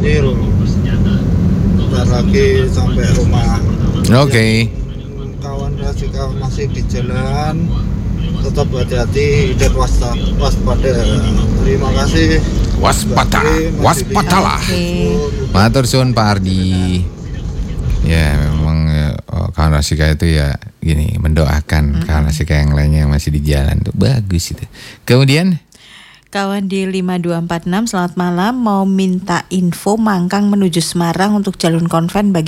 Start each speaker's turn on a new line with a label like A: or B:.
A: Ganjil. Bentar lagi sampai rumah.
B: Oke.
A: Kawan Rasika masih di jalan, tetap hati-hati dan waspada. Terima kasih.
B: Waspadalah. Matur suwun Pak Ardi. Ya memang kawan Rasika itu ya gini, mendoakan kawan Rasika yang lainnya yang masih di jalan tuh bagus itu. Kemudian
C: kawan di 5246, selamat malam, mau minta info Mangkang menuju Semarang untuk jalur konven bagaimana?